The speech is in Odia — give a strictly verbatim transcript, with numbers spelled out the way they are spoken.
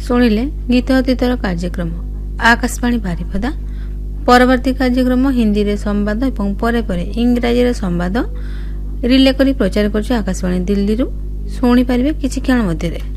ଶୁଣିଲେ ଗୀତ ଅତୀତର କାର୍ଯ୍ୟକ୍ରମ ଆକାଶବାଣୀ ବାରିପଦା। ପରବର୍ତ୍ତୀ କାର୍ଯ୍ୟକ୍ରମ ହିନ୍ଦୀରେ ସମ୍ବାଦ ଏବଂ ପରେ ପରେ ଇଂରାଜୀରେ ସମ୍ବାଦ ରିଲେ କରି ପ୍ରଚାର କରୁଛି ଆକାଶବାଣୀ ଦିଲ୍ଲୀରୁ। ଶୁଣିପାରିବେ କିଛି କ୍ଷଣ ମଧ୍ୟରେ।